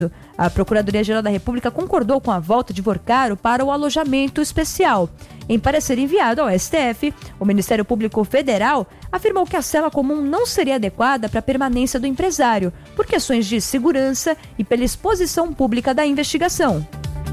A Procuradoria-Geral da República concordou com a volta de Vorcaro para o alojamento especial. Em parecer enviado ao STF, o Ministério Público Federal afirmou que a cela comum não seria adequada para a permanência do empresário, por questões de segurança e pela exposição pública da investigação.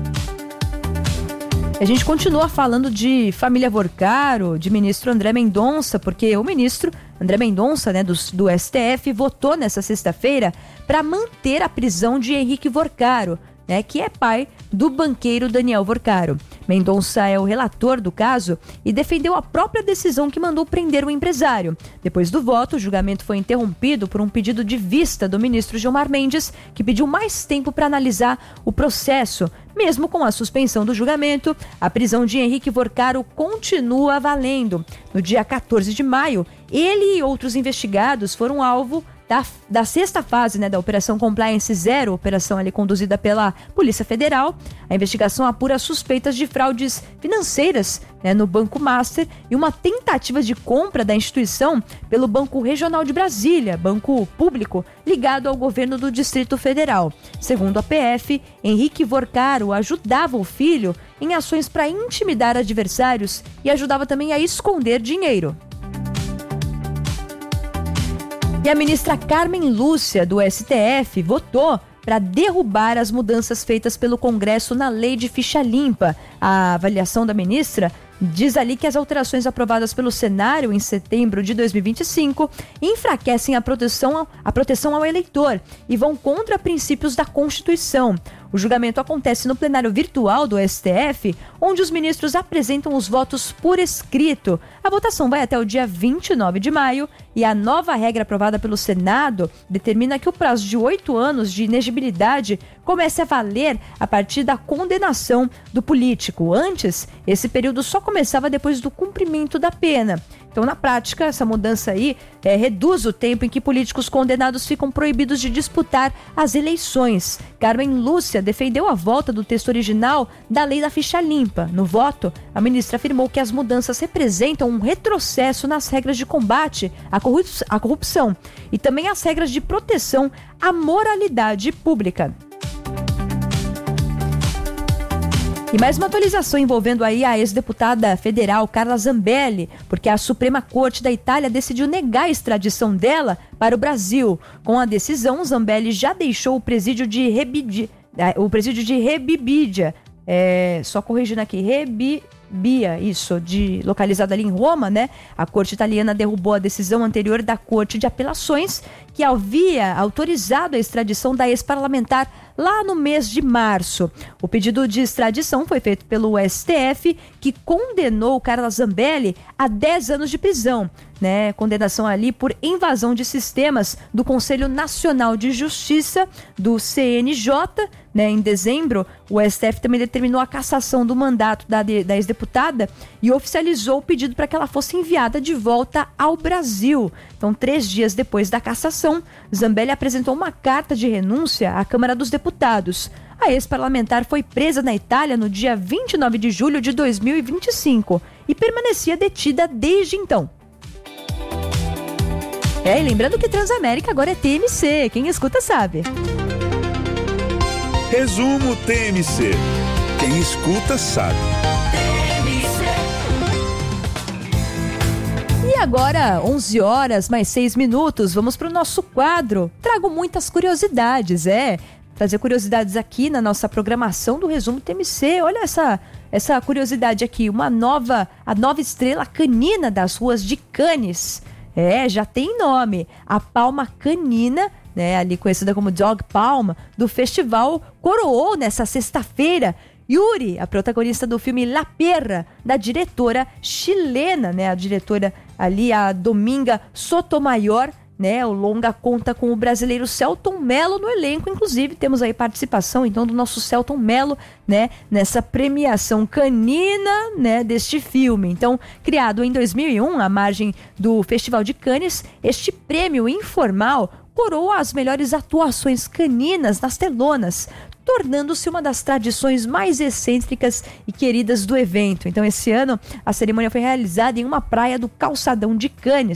A gente continua falando de família Vorcaro, de ministro André Mendonça, porque o ministro André Mendonça, do STF, votou nessa sexta-feira para manter a prisão de Henrique Vorcaro, que é pai do banqueiro Daniel Vorcaro. Mendonça é o relator do caso e defendeu a própria decisão que mandou prender o empresário. Depois do voto, o julgamento foi interrompido por um pedido de vista do ministro Gilmar Mendes, que pediu mais tempo para analisar o processo. Mesmo com a suspensão do julgamento, a prisão de Henrique Vorcaro continua valendo. No dia 14 de maio, ele e outros investigados foram alvo da sexta fase da Operação Compliance Zero, operação ali conduzida pela Polícia Federal. A investigação apura suspeitas de fraudes financeiras no Banco Master e uma tentativa de compra da instituição pelo Banco Regional de Brasília, banco público ligado ao governo do Distrito Federal. Segundo a PF, Henrique Vorcaro ajudava o filho em ações para intimidar adversários e ajudava também a esconder dinheiro. E a ministra Carmen Lúcia, do STF, votou para derrubar as mudanças feitas pelo Congresso na lei de ficha limpa. A avaliação da ministra diz ali que as alterações aprovadas pelo Senado em setembro de 2025 enfraquecem a proteção ao eleitor e vão contra princípios da Constituição. O julgamento acontece no plenário virtual do STF, onde os ministros apresentam os votos por escrito. A votação vai até o dia 29 de maio e a nova regra aprovada pelo Senado determina que o prazo de 8 anos de inegibilidade comece a valer a partir da condenação do político. Antes, esse período só começava depois do cumprimento da pena. Então, na prática, essa mudança aí reduz o tempo em que políticos condenados ficam proibidos de disputar as eleições. Carmen Lúcia defendeu a volta do texto original da lei da ficha limpa. No voto, a ministra afirmou que as mudanças representam um retrocesso nas regras de combate à corrupção e também as regras de proteção à moralidade pública. E mais uma atualização envolvendo aí a ex-deputada federal Carla Zambelli, porque a Suprema Corte da Itália decidiu negar a extradição dela para o Brasil. Com a decisão, Zambelli já deixou o presídio de Rebibbia, só corrigindo aqui, localizado ali em Roma, A corte italiana derrubou a decisão anterior da Corte de Apelações, que havia autorizado a extradição da ex-parlamentar lá no mês de março. O pedido de extradição foi feito pelo STF, que condenou Carla Zambelli a 10 anos de prisão, Condenação ali por invasão de sistemas do Conselho Nacional de Justiça, do CNJ, Em dezembro, o STF também determinou a cassação do mandato da ex-deputada e oficializou o pedido para que ela fosse enviada de volta ao Brasil. Então, 3 dias depois da cassação, Zambelli apresentou uma carta de renúncia à Câmara dos Deputados. A ex-parlamentar foi presa na Itália no dia 29 de julho de 2025 e permanecia detida desde então. E lembrando que Transamérica agora é TMC, quem escuta sabe. Resumo TMC, quem escuta sabe. E agora, 11 horas mais 6 minutos, vamos para o nosso quadro. Trago muitas curiosidades, trazer curiosidades aqui na nossa programação do Resumo TMC. Olha essa curiosidade aqui, a nova estrela canina das ruas de Cannes. Já tem nome, a palma canina, ali conhecida como Dog Palm, do festival, coroou nessa sexta-feira Yuri, a protagonista do filme La Perra, da diretora chilena, a diretora ali, a Dominga Sotomayor, O longa conta com o brasileiro Selton Mello no elenco, inclusive temos aí participação então do nosso Selton Mello, nessa premiação canina, deste filme. Então, criado em 2001, à margem do Festival de Cannes, este prêmio informal coroa as melhores atuações caninas nas telonas, tornando-se uma das tradições mais excêntricas e queridas do evento. Então, esse ano, a cerimônia foi realizada em uma praia do Calçadão de Cannes.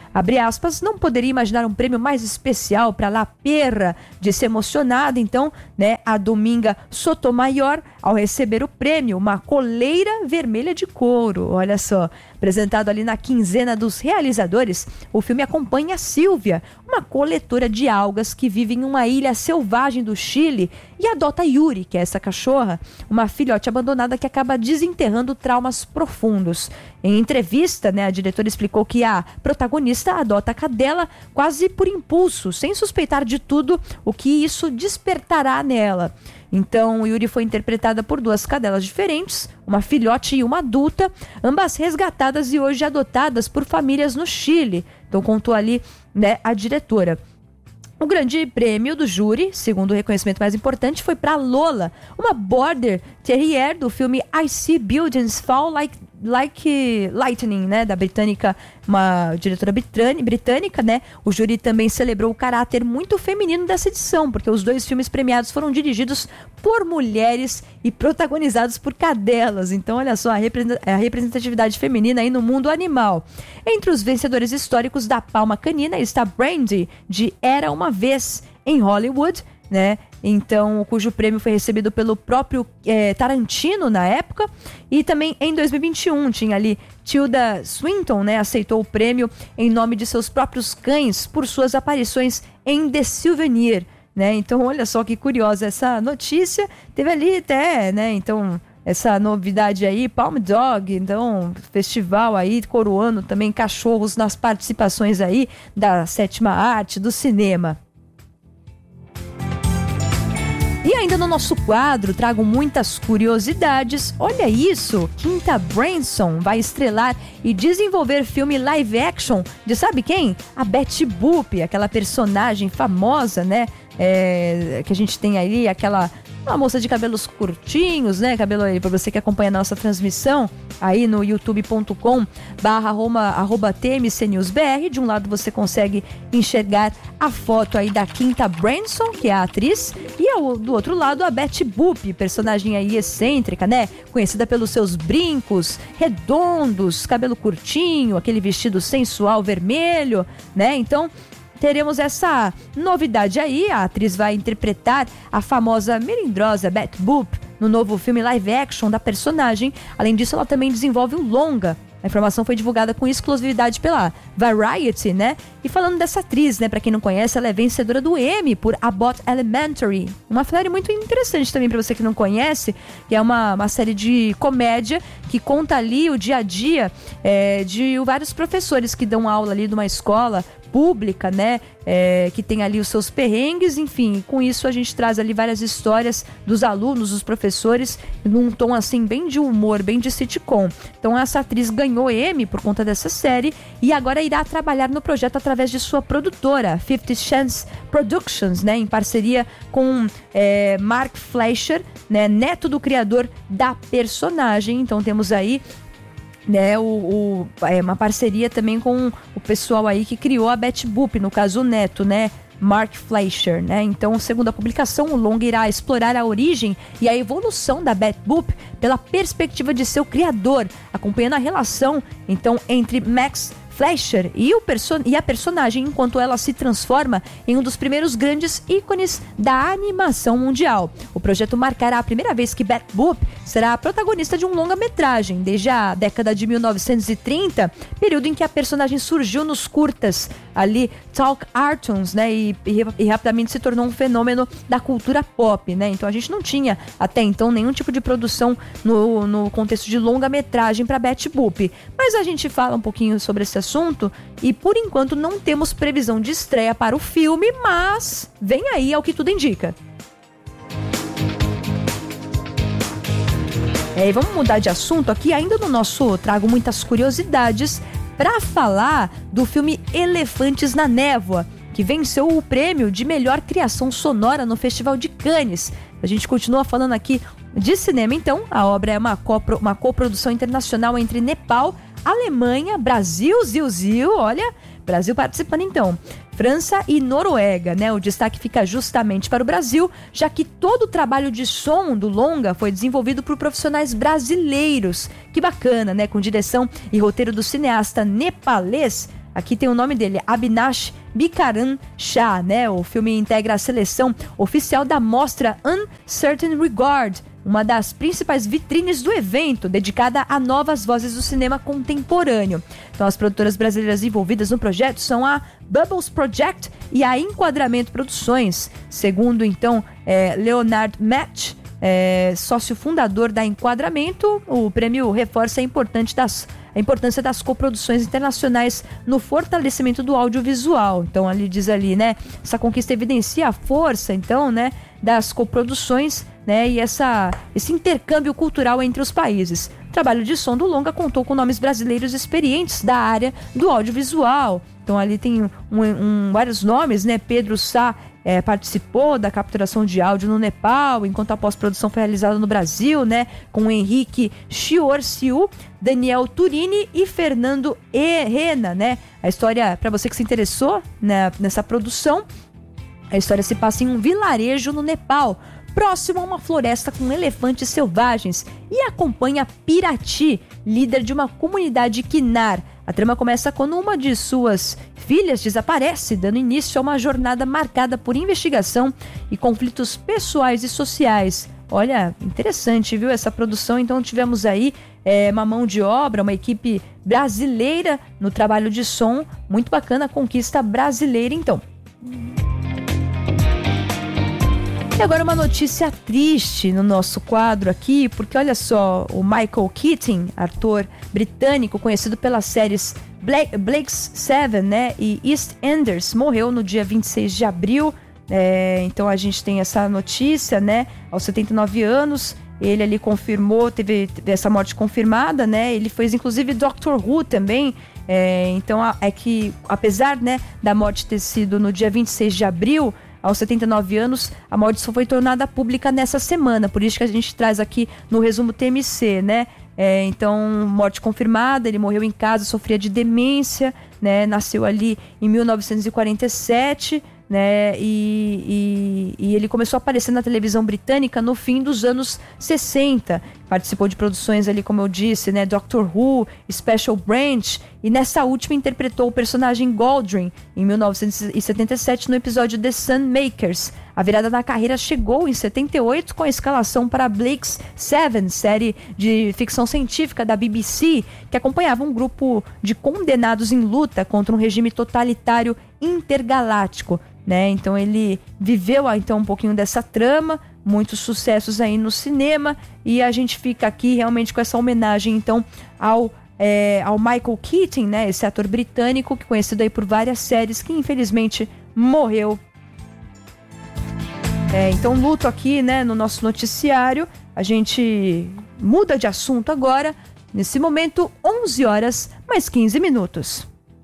abre aspas, não poderia imaginar um prêmio mais especial para La Perra, disse emocionada, então, né, a Dominga Sotomayor, ao receber o prêmio, uma coleira vermelha de couro, olha só. Apresentado ali na quinzena dos realizadores, o filme acompanha a Silvia, uma coletora de algas que vive em uma ilha selvagem do Chile e adota Yuri, que é essa cachorra, uma filhote abandonada que acaba desenterrando traumas profundos. Em entrevista, né, a diretora explicou que a protagonista adota a cadela quase por impulso, sem suspeitar de tudo o que isso despertará nela. Então, Yuri foi interpretada por 2 cadelas diferentes, uma filhote e uma adulta, ambas resgatadas e hoje adotadas por famílias no Chile. Então, contou ali, né, a diretora. O grande prêmio do júri, segundo o reconhecimento mais importante, foi para Lola, uma Border Terrier do filme I See Buildings Fall Like Lightning, né, da britânica, uma diretora britânica, né. O júri também celebrou o caráter muito feminino dessa edição, porque os 2 filmes premiados foram dirigidos por mulheres e protagonizados por cadelas. Então, olha só, a representatividade feminina aí no mundo animal. Entre os vencedores históricos da Palma Canina está Brandy, de Era Uma Vez, em Hollywood, né? Então, cujo prêmio foi recebido pelo próprio Tarantino na época. E também em 2021 tinha ali Tilda Swinton, né, aceitou o prêmio em nome de seus próprios cães por suas aparições em The Souvenir, né? Então, olha só que curiosa essa notícia. Teve ali até, né, então, essa novidade aí, Palm Dog, então, festival aí coroando também cachorros nas participações aí da 7ª arte, do cinema. E ainda no nosso quadro, trago muitas curiosidades. Olha isso, Quinta Brunson vai estrelar e desenvolver filme live action de sabe quem? A Betty Boop, aquela personagem famosa, né? Que a gente tem aí, uma moça de cabelos curtinhos, né? Cabelo aí, pra você que acompanha a nossa transmissão, aí no youtube.com/TMCNewsBR. De um lado você consegue enxergar a foto aí da Quinta Brunson, que é a atriz, e do outro lado a Betty Boop, personagem aí excêntrica, né? Conhecida pelos seus brincos redondos, cabelo curtinho, aquele vestido sensual vermelho, né? Então, teremos essa novidade aí. A atriz vai interpretar a famosa melindrosa Betty Boop no novo filme live action da personagem. Além disso, ela também desenvolve um longa. A informação foi divulgada com exclusividade pela Variety, né? E falando dessa atriz, né? Pra quem não conhece, ela é vencedora do Emmy por Abbott Elementary. Uma série muito interessante também pra você que não conhece, que é uma série de comédia que conta ali o dia a dia de vários professores que dão aula ali numa escola pública, né? Que tem ali os seus perrengues, enfim. Com isso a gente traz ali várias histórias dos alunos, dos professores, num tom assim bem de humor, bem de sitcom. Então essa atriz ganhou Emmy por conta dessa série e agora irá trabalhar no projeto através de sua produtora, 50 Chance Productions, né? Em parceria com Mark Fleischer, né? Neto do criador da personagem. Então temos aí, né, uma parceria também com o pessoal aí que criou a Betty Boop, no caso o neto, né, Mark Fleischer, né? Então, segundo a publicação, o longa irá explorar a origem e a evolução da Betty Boop pela perspectiva de seu criador, acompanhando a relação, então, entre Max Fleischer e a personagem enquanto ela se transforma em um dos primeiros grandes ícones da animação mundial. O projeto marcará a primeira vez que Betty Boop será a protagonista de um longa-metragem, desde a década de 1930, período em que a personagem surgiu nos curtas ali, Talk Cartoons, né, e rapidamente se tornou um fenômeno da cultura pop, né? Então a gente não tinha até então nenhum tipo de produção no contexto de longa-metragem para Betty Boop. Mas a gente fala um pouquinho sobre esse assunto e por enquanto não temos previsão de estreia para o filme, mas vem aí ao que tudo indica. E vamos mudar de assunto aqui, ainda no nosso Trago Muitas Curiosidades, para falar do filme Elefantes na Névoa, que venceu o prêmio de melhor criação sonora no Festival de Cannes. A gente continua falando aqui de cinema, então. A obra é uma coprodução internacional entre Nepal, Alemanha, Brasil, olha, Brasil participando então, França e Noruega, né? O destaque fica justamente para o Brasil, já que todo o trabalho de som do longa foi desenvolvido por profissionais brasileiros. Que bacana, né? Com direção e roteiro do cineasta nepalês Aqui tem o nome dele, Abhinash Bikaran Shah, né? O filme integra a seleção oficial da mostra Uncertain Regard, uma das principais vitrines do evento, dedicada a novas vozes do cinema contemporâneo. Então, as produtoras brasileiras envolvidas no projeto são a Bubbles Project e a Enquadramento Produções. Segundo, então, Leonard Match, sócio fundador da Enquadramento, o prêmio reforça a importância das coproduções internacionais no fortalecimento do audiovisual. Então, ali diz ali, né, essa conquista evidencia a força, então, né, das coproduções, né, e esse intercâmbio cultural entre os países. O trabalho de som do longa contou com nomes brasileiros experientes da área do audiovisual. Então, ali tem vários nomes, né? Pedro Sá participou da capturação de áudio no Nepal, enquanto a pós-produção foi realizada no Brasil, né? Com Henrique Chiorciu, Daniel Turini e Fernando Rena, né? A história, para você que se interessou, né, nessa produção, a história se passa em um vilarejo no Nepal, próximo a uma floresta com elefantes selvagens, e acompanha Pirati, líder de uma comunidade Kinar. A trama começa quando uma de suas filhas desaparece, dando início a uma jornada marcada por investigação e conflitos pessoais e sociais. Olha, interessante, viu, essa produção. Então tivemos aí uma mão de obra, uma equipe brasileira no trabalho de som. Muito bacana a conquista brasileira, então. E agora uma notícia triste no nosso quadro aqui, porque olha só, o Michael Keating, ator britânico conhecido pelas séries Blake's 7, né, e EastEnders, morreu no dia 26 de abril. Então a gente tem essa notícia, né, aos 79 anos, ele ali confirmou, teve essa morte confirmada, né, ele fez inclusive Doctor Who também. Então é que, apesar, né, da morte ter sido no dia 26 de abril, aos 79 anos, a morte só foi tornada pública nessa semana, por isso que a gente traz aqui no resumo TMC, né? Então, morte confirmada, ele morreu em casa, sofria de demência, né? Nasceu ali em 1947, né? E ele começou a aparecer na televisão britânica no fim dos anos 60. Participou de produções ali, como eu disse, né? Doctor Who, Special Branch, e nessa última interpretou o personagem Galdrin em 1977 no episódio The Sunmakers. A virada da carreira chegou em 78 com a escalação para Blake's 7, série de ficção científica da BBC, que acompanhava um grupo de condenados em luta contra um regime totalitário intergaláctico, né? Então ele viveu então um pouquinho dessa trama, muitos sucessos aí no cinema, e a gente fica aqui realmente com essa homenagem então ao Michael Keating, né? Esse ator britânico que é conhecido aí por várias séries, que infelizmente morreu. Então luto aqui, né, no nosso noticiário. A gente muda de assunto agora. Nesse momento, 11 horas mais 15 minutos.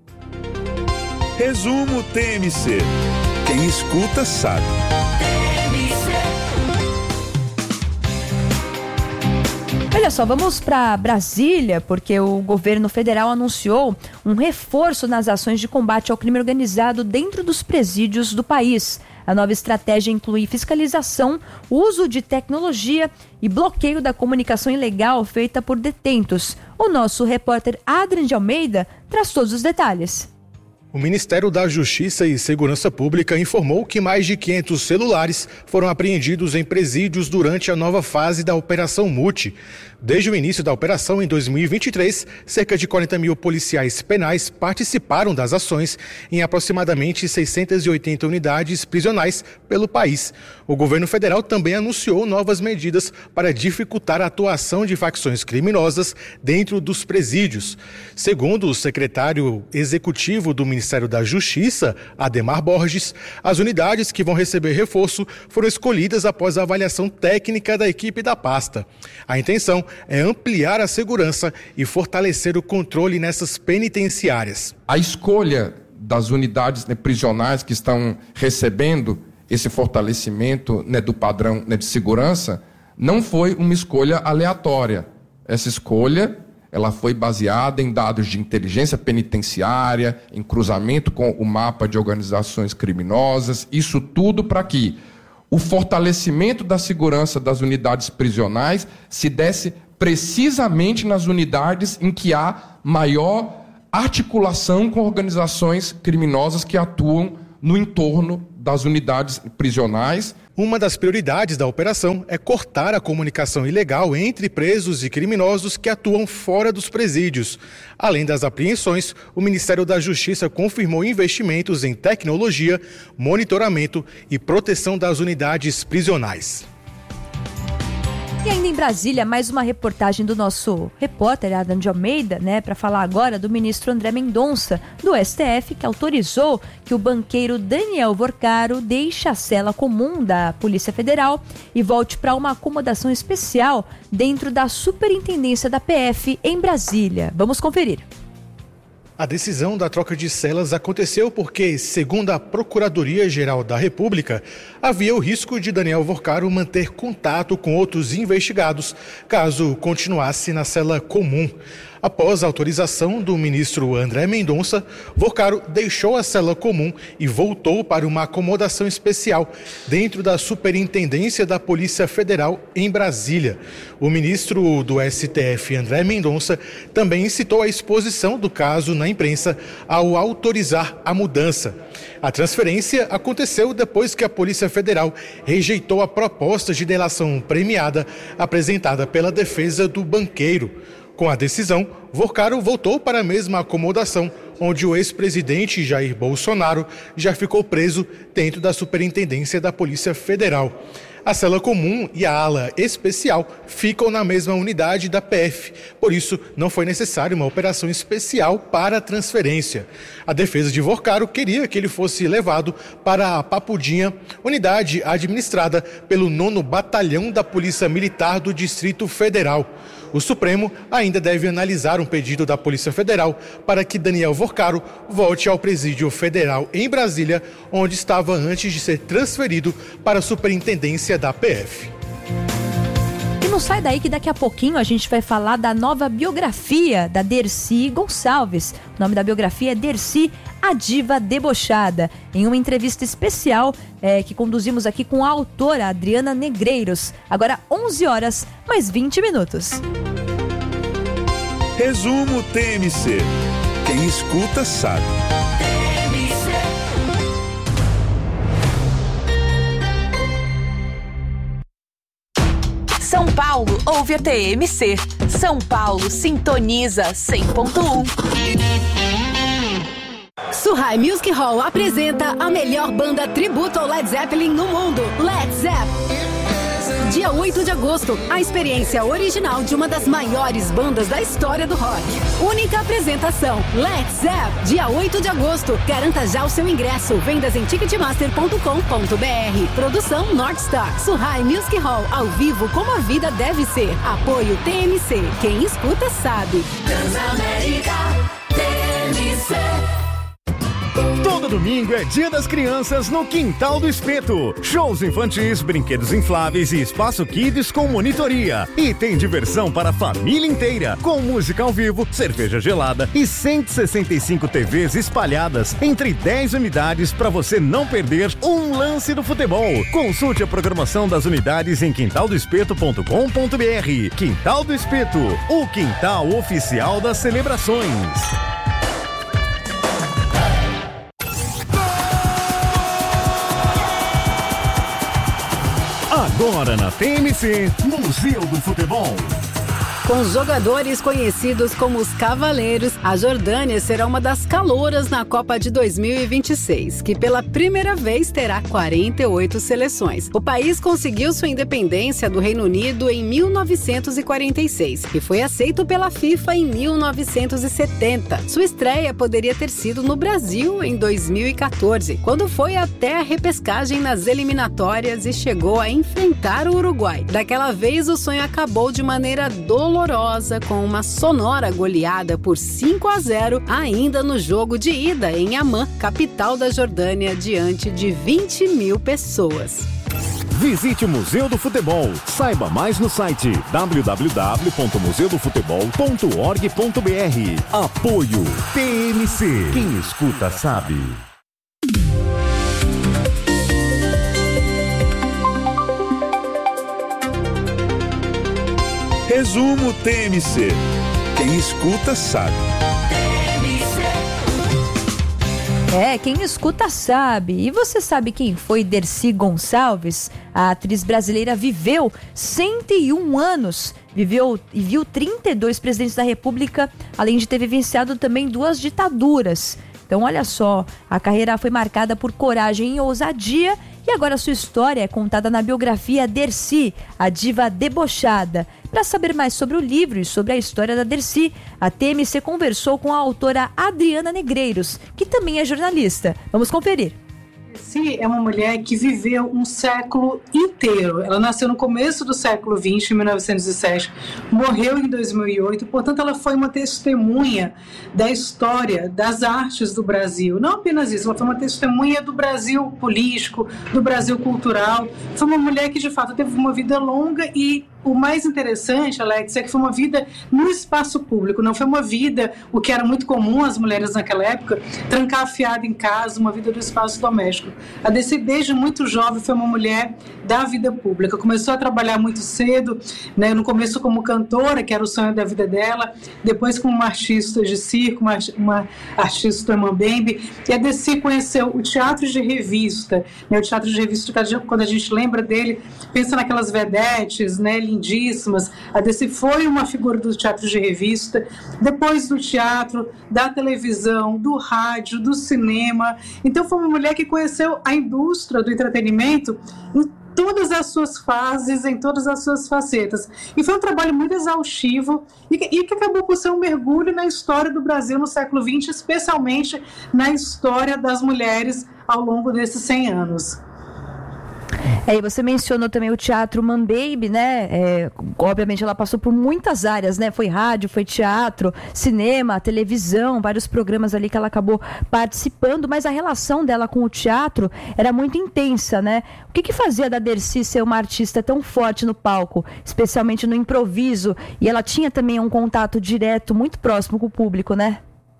Resumo TMC. Quem escuta sabe. Olha só, vamos para Brasília, porque o governo federal anunciou um reforço nas ações de combate ao crime organizado dentro dos presídios do país. A nova estratégia inclui fiscalização, uso de tecnologia e bloqueio da comunicação ilegal feita por detentos. O nosso repórter Adrian de Almeida traz todos os detalhes. O Ministério da Justiça e Segurança Pública informou que mais de 500 celulares foram apreendidos em presídios durante a nova fase da Operação Multi. Desde o início da operação, em 2023, cerca de 40 mil policiais penais participaram das ações em aproximadamente 680 unidades prisionais pelo país. O governo federal também anunciou novas medidas para dificultar a atuação de facções criminosas dentro dos presídios. Segundo o secretário executivo do Ministério da Justiça, Ademar Borges, as unidades que vão receber reforço foram escolhidas após a avaliação técnica da equipe da pasta. A intenção é ampliar a segurança e fortalecer o controle nessas penitenciárias. A escolha das unidades prisionais que estão recebendo esse fortalecimento do padrão de segurança não foi uma escolha aleatória. Essa escolha ela foi baseada em dados de inteligência penitenciária, em cruzamento com o mapa de organizações criminosas, isso tudo para que o fortalecimento da segurança das unidades prisionais se desse precisamente nas unidades em que há maior articulação com organizações criminosas que atuam no entorno das unidades prisionais. Uma das prioridades da operação é cortar a comunicação ilegal entre presos e criminosos que atuam fora dos presídios. Além das apreensões, o Ministério da Justiça confirmou investimentos em tecnologia, monitoramento e proteção das unidades prisionais. E ainda em Brasília, mais uma reportagem do nosso repórter Adam de Almeida, para falar agora do ministro André Mendonça, do STF, que autorizou que o banqueiro Daniel Vorcaro deixe a cela comum da Polícia Federal e volte para uma acomodação especial dentro da Superintendência da PF em Brasília. Vamos conferir. A decisão da troca de celas aconteceu porque, segundo a Procuradoria-Geral da República, havia o risco de Daniel Vorcaro manter contato com outros investigados caso continuasse na cela comum. Após a autorização do ministro André Mendonça, Vorcaro deixou a cela comum e voltou para uma acomodação especial dentro da Superintendência da Polícia Federal em Brasília. O ministro do STF, André Mendonça, também citou a exposição do caso na imprensa ao autorizar a mudança. A transferência aconteceu depois que a Polícia Federal rejeitou a proposta de delação premiada apresentada pela defesa do banqueiro. Com a decisão, Vorcaro voltou para a mesma acomodação onde o ex-presidente Jair Bolsonaro já ficou preso dentro da Superintendência da Polícia Federal. A cela comum e a ala especial ficam na mesma unidade da PF, por isso não foi necessária uma operação especial para a transferência. A defesa de Vorcaro queria que ele fosse levado para a Papudinha, unidade administrada pelo 9º Batalhão da Polícia Militar do Distrito Federal. O Supremo ainda deve analisar um pedido da Polícia Federal para que Daniel Vorcaro volte ao Presídio Federal em Brasília, onde estava antes de ser transferido para a Superintendência da PF. E não sai daí que daqui a pouquinho a gente vai falar da nova biografia da Dercy Gonçalves. O nome da biografia é Dercy, a Diva Debochada, em uma entrevista especial que conduzimos aqui com a autora Adriana Negreiros. Agora 11 horas, mais 20 minutos. Resumo TMC. Quem escuta sabe. São Paulo ouve a TMC. São Paulo sintoniza 100.1. Suhai Music Hall apresenta a melhor banda tributo ao Led Zeppelin no mundo, Led Zeppelin. Dia 8 de agosto, a experiência original de uma das maiores bandas da história do rock. Única apresentação, Led Zeppelin. Dia 8 de agosto, garanta já o seu ingresso. Vendas em ticketmaster.com.br. Produção Northstar. Suhai Music Hall, ao vivo como a vida deve ser. Apoio TMC. Quem escuta sabe. Transamérica TMC. Todo domingo é Dia das Crianças no Quintal do Espeto. Shows infantis, brinquedos infláveis e espaço kids com monitoria. E tem diversão para a família inteira, com música ao vivo, cerveja gelada e 165 TVs espalhadas entre 10 unidades para você não perder um lance do futebol. Consulte a programação das unidades em quintaldoespeto.com.br. Quintal do Espeto, o quintal oficial das celebrações. Agora na TMC, Museu do Futebol. Com jogadores conhecidos como os Cavaleiros, a Jordânia será uma das calouras na Copa de 2026, que pela primeira vez terá 48 seleções. O país conseguiu sua independência do Reino Unido em 1946 e foi aceito pela FIFA em 1970. Sua estreia poderia ter sido no Brasil em 2014, quando foi até a repescagem nas eliminatórias e chegou a enfrentar o Uruguai. Daquela vez, o sonho acabou de maneira dolorosa, com uma sonora goleada por 5-0 ainda no jogo de ida em Amman, capital da Jordânia, diante de 20 mil pessoas. Visite o Museu do Futebol. Saiba mais no site www.museudofutebol.org.br. Apoio TMC. Quem escuta sabe. Resumo TMC. Quem escuta sabe. TMC. Quem escuta sabe. E você sabe quem foi Dercy Gonçalves? A atriz brasileira viveu 101 anos, viveu e viu 32 presidentes da República, além de ter vivenciado também 2 ditaduras. Então, olha só, a carreira foi marcada por coragem e ousadia, e agora sua história é contada na biografia Dercy, a diva debochada. Para saber mais sobre o livro e sobre a história da Dercy, a TMC conversou com a autora Adriana Negreiros, que também é jornalista. Vamos conferir. Dercy é uma mulher que viveu um século inteiro. Ela nasceu no começo do século XX, em 1907, morreu em 2008, portanto ela foi uma testemunha da história das artes do Brasil. Não apenas isso, ela foi uma testemunha do Brasil político, do Brasil cultural. Foi uma mulher que de fato teve uma vida longa e o mais interessante, Alex, é que foi uma vida no espaço público, não foi uma vida, o que era muito comum às mulheres naquela época, trancafiada em casa, uma vida do espaço doméstico. A Dercy, desde muito jovem, foi uma mulher da vida pública. Começou a trabalhar muito cedo, né, no começo como cantora, que era o sonho da vida dela, depois como uma artista de circo, uma artista mambembe, e a Dercy conheceu o teatro de revista, né, o teatro de revista, quando a gente lembra dele, pensa naquelas vedetes, né, lindíssimas. A Dercy foi uma figura do teatro de revista, depois do teatro, da televisão, do rádio, do cinema. Então foi uma mulher que conheceu a indústria do entretenimento em todas as suas fases, em todas as suas facetas. E foi um trabalho muito exaustivo e que acabou por ser um mergulho na história do Brasil no século XX, especialmente na história das mulheres ao longo desses 100 anos. E você mencionou também o teatro mambembe, né? Obviamente ela passou por muitas áreas, né? Foi rádio, foi teatro, cinema, televisão, vários programas ali que ela acabou participando, mas a relação dela com o teatro era muito intensa, né? O que fazia da Dercy ser uma artista tão forte no palco, especialmente no improviso? E ela tinha também um contato direto, muito próximo com o público, né?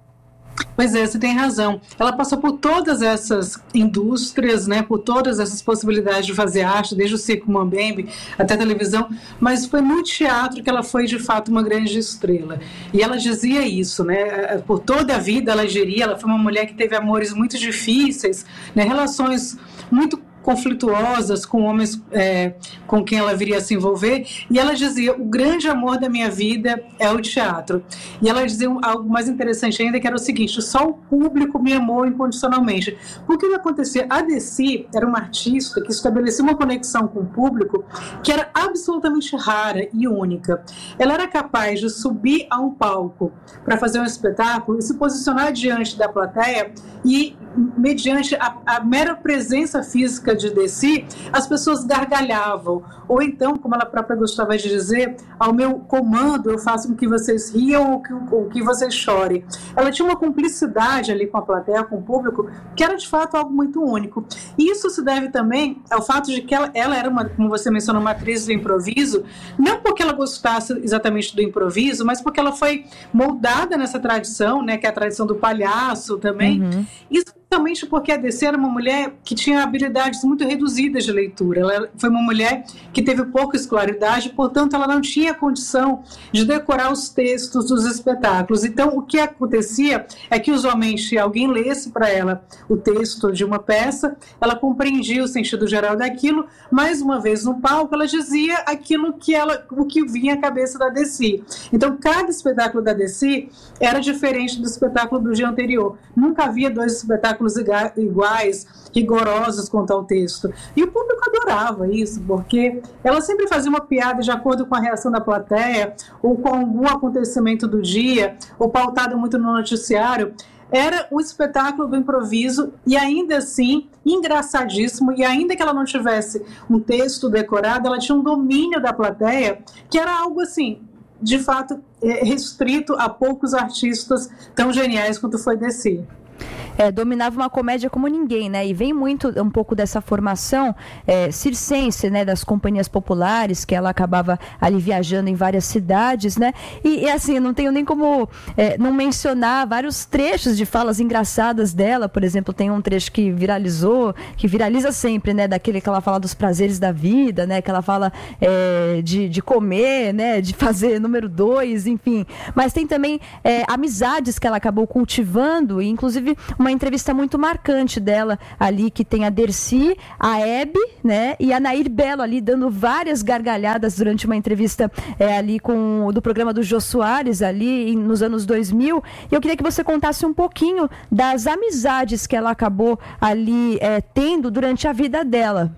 Pois é, você tem razão. Ela passou por todas essas indústrias, né, por todas essas possibilidades de fazer arte, desde o circo mambembe até a televisão, mas foi no teatro que ela foi, de fato, uma grande estrela. E ela dizia isso, né, por toda a vida ela geria, ela foi uma mulher que teve amores muito difíceis, né, relações muito conflituosas com homens com quem ela viria a se envolver, e ela dizia, o grande amor da minha vida é o teatro. E ela dizia algo mais interessante ainda, que era o seguinte, só o público me amou incondicionalmente. Porque o que acontecia? A Dercy era uma artista que estabelecia uma conexão com o público que era absolutamente rara e única. Ela era capaz de subir a um palco para fazer um espetáculo e se posicionar diante da plateia e, mediante a mera presença física de Dercy, as pessoas gargalhavam. Ou então, como ela própria gostava de dizer, ao meu comando eu faço com que vocês riam ou que vocês chorem. Ela tinha uma cumplicidade ali com a plateia, com o público, que era de fato algo muito único. E isso se deve também ao fato de que ela era uma, como você mencionou, uma atriz do improviso, não porque ela gostasse exatamente do improviso, mas porque ela foi moldada nessa tradição, né, que é a tradição do palhaço também. Isso justamente porque a Dercy era uma mulher que tinha habilidades muito reduzidas de leitura. Ela foi uma mulher que teve pouca escolaridade, portanto ela não tinha condição de decorar os textos dos espetáculos. Então o que acontecia é que usualmente alguém lesse para ela o texto de uma peça, ela compreendia o sentido geral daquilo, mais uma vez no palco ela dizia aquilo o que vinha à cabeça da Dercy. Então cada espetáculo da Dercy era diferente do espetáculo do dia anterior. Nunca havia 2 espetáculos iguais, rigorosos quanto ao texto. E o público adorava isso, porque ela sempre fazia uma piada de acordo com a reação da plateia, ou com algum acontecimento do dia, ou pautado muito no noticiário. Era o espetáculo do improviso, e ainda assim, engraçadíssimo, e ainda que ela não tivesse um texto decorado, ela tinha um domínio da plateia, que era algo assim, de fato, restrito a poucos artistas tão geniais quanto foi Dercy. Dominava uma comédia como ninguém, né? E vem muito um pouco dessa formação circense, né? Das companhias populares, que ela acabava ali viajando em várias cidades, né? E assim, não tenho nem como não mencionar vários trechos de falas engraçadas dela. Por exemplo, tem um trecho que viraliza sempre, né? Daquele que ela fala dos prazeres da vida, né? Que ela fala de comer, né? De fazer número 2, enfim. Mas tem também amizades que ela acabou cultivando, e inclusive uma entrevista muito marcante dela ali, que tem a Dercy, a Hebe, né, e a Nair Belo ali dando várias gargalhadas durante uma entrevista ali do programa do Jô Soares ali nos anos 2000. E eu queria que você contasse um pouquinho das amizades que ela acabou ali tendo durante a vida dela.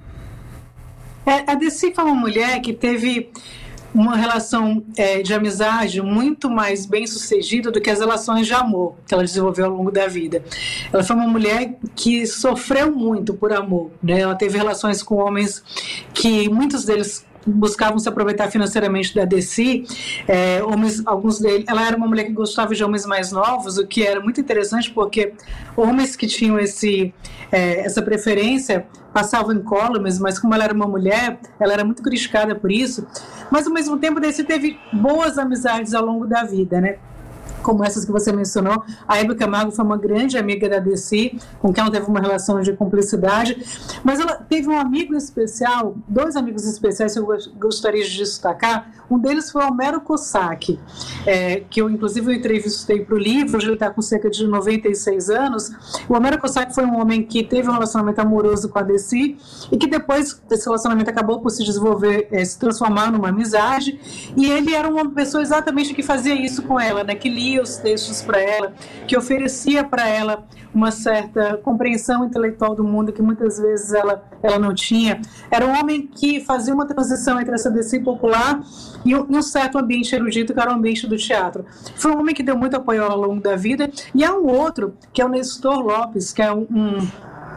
A Dercy foi uma mulher que teve uma relação de amizade muito mais bem-sucedida do que as relações de amor que ela desenvolveu ao longo da vida. Ela foi uma mulher que sofreu muito por amor, né? Ela teve relações com homens que muitos deles buscavam se aproveitar financeiramente da Dercy, alguns deles. Ela era uma mulher que gostava de homens mais novos, o que era muito interessante, porque homens que tinham essa preferência passavam incólumes, mas como ela era uma mulher, ela era muito criticada por isso. Mas ao mesmo tempo, Dercy teve boas amizades ao longo da vida, né? Como essas que você mencionou. A Hebe Camargo foi uma grande amiga da Dercy, com quem ela teve uma relação de cumplicidade, mas ela teve um amigo especial, 2 amigos especiais que eu gostaria de destacar. Um deles foi o Homero Cossack, que eu inclusive entrevistei para o livro. Hoje ele está com cerca de 96 anos. O Homero Cossack foi um homem que teve um relacionamento amoroso com a Dercy e que depois esse relacionamento acabou por se desenvolver, se transformar numa amizade, e ele era uma pessoa exatamente que fazia isso com ela, né? Que lia os textos para ela, que oferecia para ela uma certa compreensão intelectual do mundo que muitas vezes ela não tinha. Era um homem que fazia uma transição entre essa Dercy popular e um certo ambiente erudito, que era o ambiente do teatro. Foi um homem que deu muito apoio ao longo da vida. E há um outro, que é o Nestor Lopes, que é um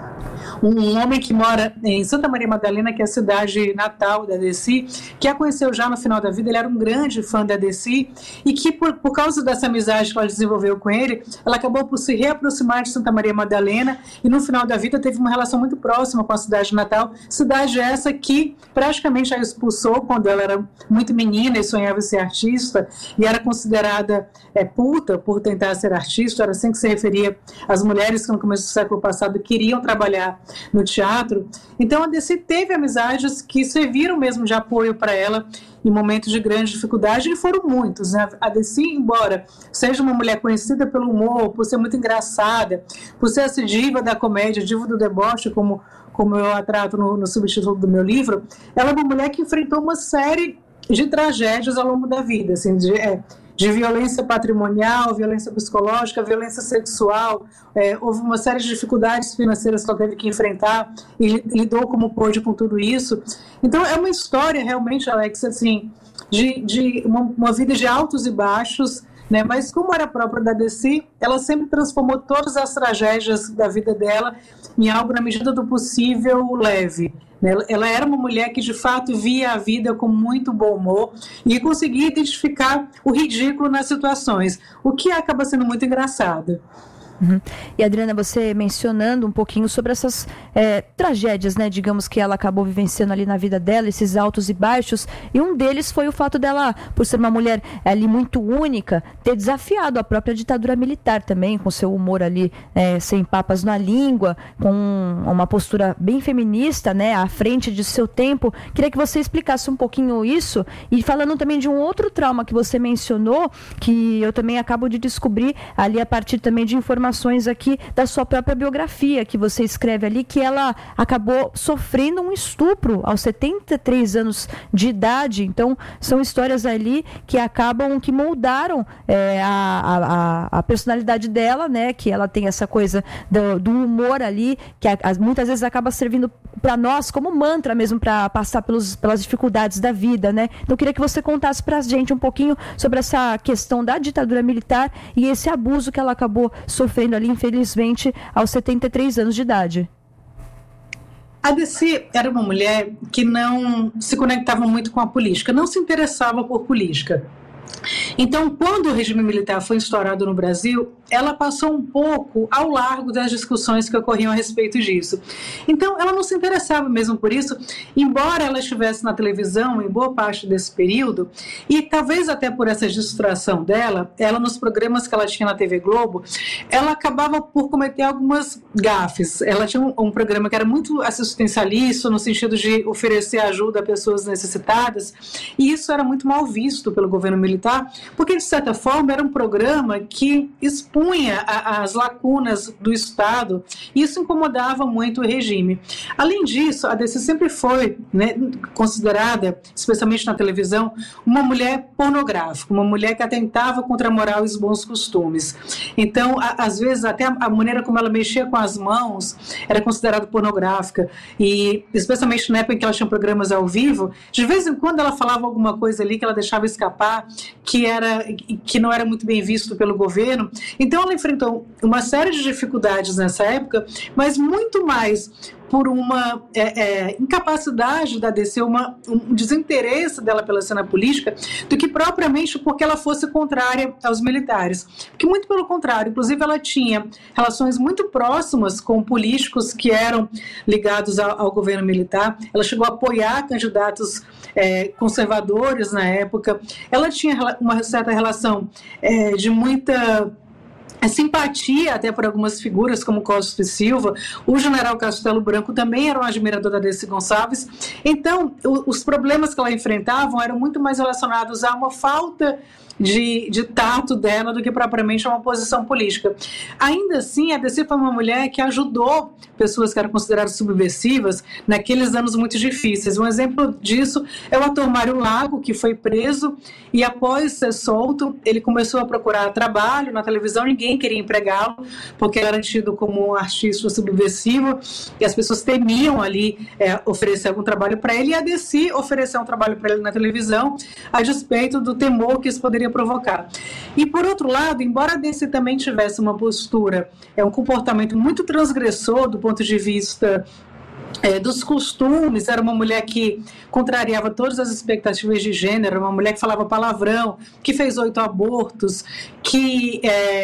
homem que mora em Santa Maria Madalena, que é a cidade natal da Dercy, que a conheceu já no final da vida. Ele era um grande fã da Dercy e que, por causa dessa amizade que ela desenvolveu com ele, ela acabou por se reaproximar de Santa Maria Madalena e no final da vida teve uma relação muito próxima com a cidade natal, cidade essa que praticamente a expulsou quando ela era muito menina e sonhava em ser artista e era considerada puta por tentar ser artista. Era assim que se referia às mulheres que no começo do século passado queriam trabalhar no teatro. Então a Dercy teve amizades que serviram mesmo de apoio para ela em momentos de grande dificuldade, e foram muitos, né? A Dercy, embora seja uma mulher conhecida pelo humor, por ser muito engraçada, por ser essa diva da comédia, diva do deboche, como eu a trato no subtítulo do meu livro, ela é uma mulher que enfrentou uma série de tragédias ao longo da vida, assim, de violência patrimonial, violência psicológica, violência sexual. Houve uma série de dificuldades financeiras que ela teve que enfrentar e lidou como pôde com tudo isso. Então é uma história realmente, Alex, assim, de uma vida de altos e baixos, né? Mas como era própria da Dercy, ela sempre transformou todas as tragédias da vida dela em algo, na medida do possível, leve. Ela era uma mulher que de fato via a vida com muito bom humor e conseguia identificar o ridículo nas situações, o que acaba sendo muito engraçado. Uhum. E Adriana, você mencionando um pouquinho sobre essas tragédias, né, digamos, que ela acabou vivenciando ali na vida dela, esses altos e baixos, e um deles foi o fato dela, por ser uma mulher ali muito única, ter desafiado a própria ditadura militar também, com seu humor ali sem papas na língua, com uma postura bem feminista, né, à frente de seu tempo. Queria que você explicasse um pouquinho isso, e falando também de um outro trauma que você mencionou, que eu também acabo de descobrir ali a partir também de informações aqui da sua própria biografia, que você escreve ali, que ela acabou sofrendo um estupro aos 73 anos de idade. Então, são histórias ali que que moldaram a personalidade dela, né? Que ela tem essa coisa do humor ali, que muitas vezes acaba servindo para nós como mantra mesmo, para passar pelas dificuldades da vida, né? Então, eu queria que você contasse para a gente um pouquinho sobre essa questão da ditadura militar e esse abuso que ela acabou sofrendo ali, infelizmente, aos 73 anos de idade. A Dercy era uma mulher que não se conectava muito com a política, não se interessava por política. Então, quando o regime militar foi instaurado no Brasil, ela passou um pouco ao largo das discussões que ocorriam a respeito disso. Então, ela não se interessava mesmo por isso, embora ela estivesse na televisão em boa parte desse período, e talvez até por essa distração dela, ela nos programas que ela tinha na TV Globo, ela acabava por cometer algumas gafes. Ela tinha um programa que era muito assistencialista, no sentido de oferecer ajuda a pessoas necessitadas, e isso era muito mal visto pelo governo militar militar, porque, de certa forma, era um programa que expunha as lacunas do Estado, e isso incomodava muito o regime. Além disso, a DC sempre foi, né, considerada, especialmente na televisão, uma mulher pornográfica, uma mulher que atentava contra a moral e os bons costumes. Então, às vezes, até a maneira como ela mexia com as mãos era considerada pornográfica, e especialmente na época em que ela tinha programas ao vivo, de vez em quando ela falava alguma coisa ali que ela deixava escapar, que não era muito bem visto pelo governo. Então ela enfrentou uma série de dificuldades nessa época, mas muito mais por uma incapacidade da DC, um desinteresse dela pela cena política, do que propriamente porque ela fosse contrária aos militares. Porque, muito pelo contrário, inclusive ela tinha relações muito próximas com políticos que eram ligados ao governo militar. Ela chegou a apoiar candidatos conservadores na época. Ela tinha uma certa relação de muita simpatia até por algumas figuras como Costa e Silva. O general Castelo Branco também era um admirador da Dercy Gonçalves. Então, os problemas que ela enfrentava eram muito mais relacionados a uma falta de tato dela do que propriamente uma posição política. Ainda assim, a Dercy foi uma mulher que ajudou pessoas que eram consideradas subversivas naqueles anos muito difíceis. Um exemplo disso é o ator Mário Lago, que foi preso e, após ser solto, ele começou a procurar trabalho na televisão. Ninguém queria empregá-lo porque ele era tido como um artista subversivo e as pessoas temiam ali oferecer algum trabalho para ele, e a Dercy ofereceu um trabalho para ele na televisão a despeito do temor que isso poderia provocar. E, por outro lado, embora a Dercy também tivesse uma postura, um comportamento muito transgressor do ponto de vista dos costumes, era uma mulher que contrariava todas as expectativas de gênero, uma mulher que falava palavrão, que fez 8 abortos, que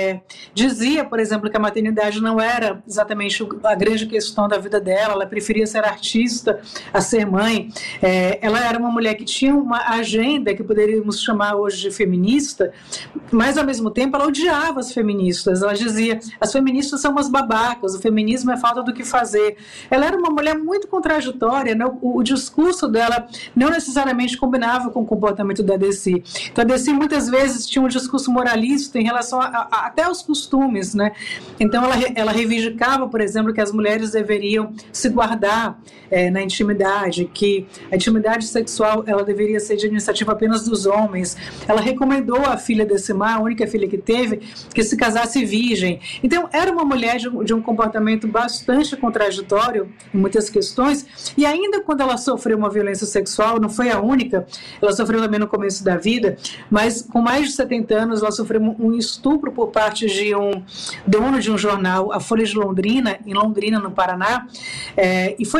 dizia, por exemplo, que a maternidade não era exatamente a grande questão da vida dela, ela preferia ser artista a ser mãe. Ela era uma mulher que tinha uma agenda que poderíamos chamar hoje de feminista, mas, ao mesmo tempo, ela odiava as feministas. Ela dizia, as feministas são umas babacas, o feminismo é falta do que fazer. Ela era uma mulher muito contraditória, né? O discurso dela não necessariamente combinava com o comportamento da Dercy. Então, a Dercy muitas vezes tinha um discurso moralista em relação até aos costumes, né? Então, ela reivindicava, por exemplo, que as mulheres deveriam se guardar na intimidade, que a intimidade sexual ela deveria ser de iniciativa apenas dos homens. Ela recomendou à filha Decimar, a única filha que teve, que se casasse virgem. Então, era uma mulher de um comportamento bastante contraditório em muitas questões, e ainda quando ela sofreu uma violência sexual, não foi a única, ela sofreu também no começo da vida, mas com mais de 70 anos ela sofreu um estupro por parte de um dono de um jornal, a Folha de Londrina, em Londrina, no Paraná, e foi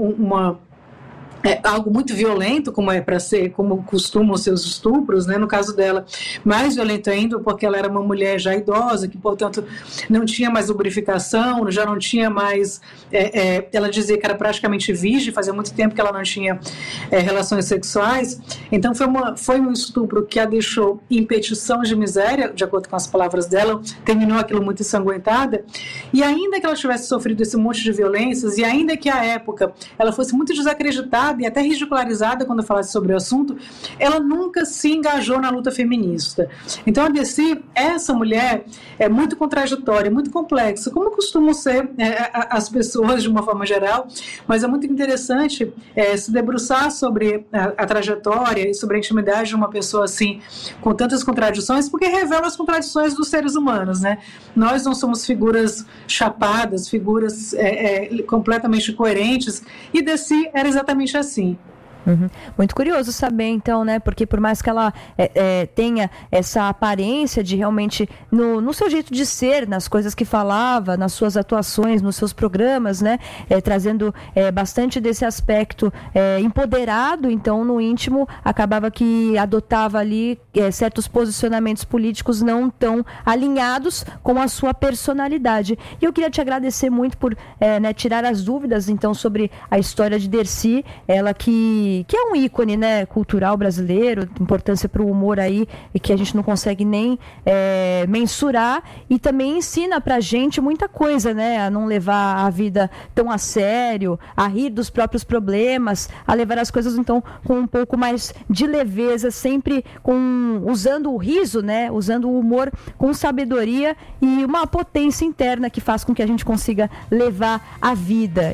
algo muito violento, como é para ser, como costumam os seus estupros, né? No caso dela, mais violento ainda, porque ela era uma mulher já idosa, que, portanto, não tinha mais lubrificação, já não tinha mais... ela dizia que era praticamente virgem, fazia muito tempo que ela não tinha relações sexuais. Então, foi um estupro que a deixou em petição de miséria, de acordo com as palavras dela, terminou aquilo muito ensanguentada, e ainda que ela tivesse sofrido esse monte de violências, e ainda que, à época, ela fosse muito desacreditada e até ridicularizada quando falasse sobre o assunto, ela nunca se engajou na luta feminista. Então, a Dercy, essa mulher é muito contraditória, muito complexa, como costumam ser as pessoas de uma forma geral, mas é muito interessante se debruçar sobre a trajetória e sobre a intimidade de uma pessoa assim, com tantas contradições, porque revela as contradições dos seres humanos, né? Nós não somos figuras chapadas, figuras completamente coerentes, e Dercy era exatamente assim. Uhum. Muito curioso saber, então, né? Porque por mais que ela tenha essa aparência de realmente, no seu jeito de ser, nas coisas que falava, nas suas atuações, nos seus programas, né? Trazendo bastante desse aspecto empoderado, então, no íntimo, acabava que adotava ali certos posicionamentos políticos não tão alinhados com a sua personalidade. E eu queria te agradecer muito por tirar as dúvidas, então, sobre a história de Dercy, ela que que é um ícone, né, cultural brasileiro, importância para o humor aí, e que a gente não consegue nem mensurar, e também ensina pra gente muita coisa, né, a não levar a vida tão a sério, a rir dos próprios problemas, a levar as coisas então com um pouco mais de leveza, sempre usando o riso, né, usando o humor com sabedoria e uma potência interna que faz com que a gente consiga levar a vida.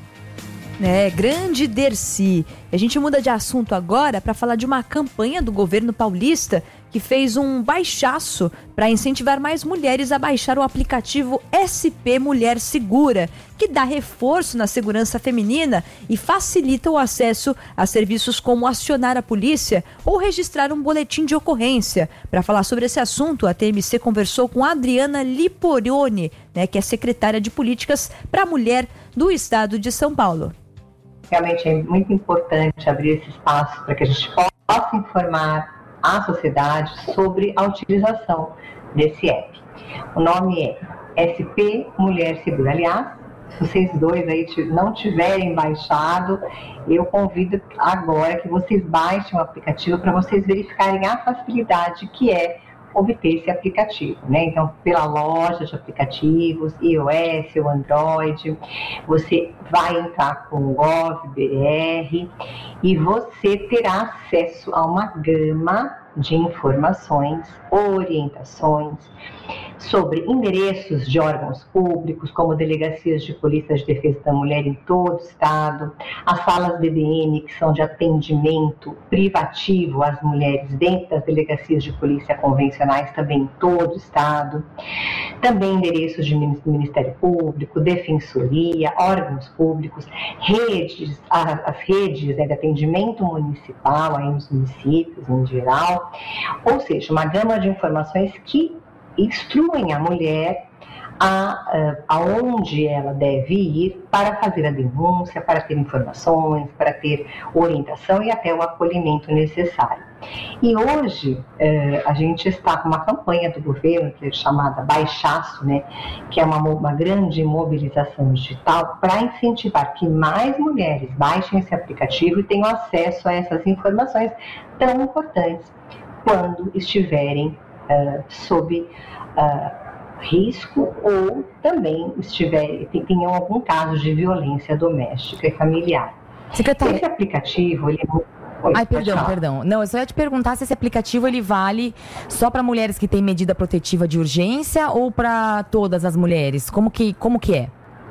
Grande Dercy. A gente muda de assunto agora para falar de uma campanha do governo paulista que fez um baixaço para incentivar mais mulheres a baixar o aplicativo SP Mulher Segura, que dá reforço na segurança feminina e facilita o acesso a serviços como acionar a polícia ou registrar um boletim de ocorrência. Para falar sobre esse assunto, a TMC conversou com a Adriana Liporione, que é secretária de Políticas para a Mulher do Estado de São Paulo. Realmente é muito importante abrir esse espaço para que a gente possa informar a sociedade sobre a utilização desse app. O nome é SP Mulher Segura. Aliás, se vocês dois aí não tiverem baixado, eu convido agora que vocês baixem o aplicativo para vocês verificarem a facilidade que é obter esse aplicativo, né? Então, pela loja de aplicativos, iOS ou Android, você vai entrar com o GovBR e você terá acesso a uma gama de informações, orientações sobre endereços de órgãos públicos, como delegacias de polícia de defesa da mulher em todo o estado, as salas DDM, que são de atendimento privativo às mulheres dentro das delegacias de polícia convencionais, também em todo o estado, também endereços de Ministério Público, Defensoria, órgãos públicos, redes, as redes de atendimento municipal aí nos municípios em geral, ou seja, uma gama de informações que instruem a mulher aonde ela deve ir para fazer a denúncia, para ter informações, para ter orientação e até o acolhimento necessário. E hoje a gente está com uma campanha do governo que é chamada Baixaço, né, que é uma grande mobilização digital para incentivar que mais mulheres baixem esse aplicativo e tenham acesso a essas informações tão importantes quando estiverem sob risco ou também tenham algum caso de violência doméstica e familiar. Secretária, esse aplicativo, ele... Perdão. Não, eu só ia te perguntar se esse aplicativo ele vale só para mulheres que têm medida protetiva de urgência ou para todas as mulheres? Como que é?